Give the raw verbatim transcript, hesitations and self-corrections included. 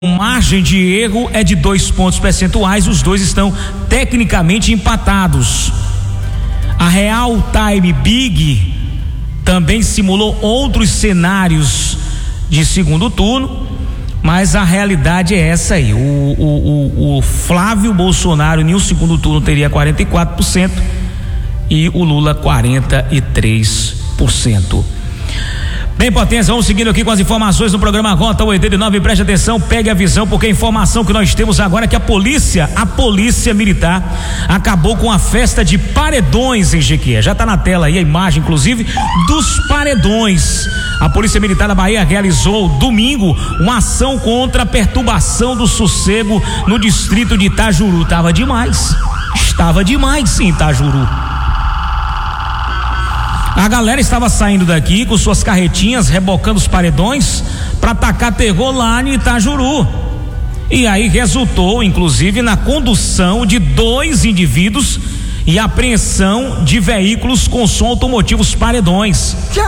Margem de erro é de dois pontos percentuais, os dois estão tecnicamente empatados. A Real Time Big também simulou outros cenários de segundo turno, mas a realidade é essa aí. O, o, o, o Flávio Bolsonaro em um segundo turno teria quarenta e quatro por cento e o Lula quarenta e três por cento. Bem, potência, vamos seguindo aqui com as informações no programa Rota oitenta e nove. Preste atenção, pegue a visão, porque a informação que nós temos agora é que a polícia, a polícia militar acabou com a festa de paredões em Jequié. Já está na tela aí a imagem, inclusive, dos paredões. A Polícia Militar da Bahia realizou domingo uma ação contra a perturbação do sossego no distrito de Itajuru. Tava demais, estava demais em Itajuru. A galera estava saindo daqui com suas carretinhas, rebocando os paredões para atacar terror lá em Itajuru. E aí resultou, inclusive, na condução de dois indivíduos e apreensão de veículos com som automotivo, os paredões.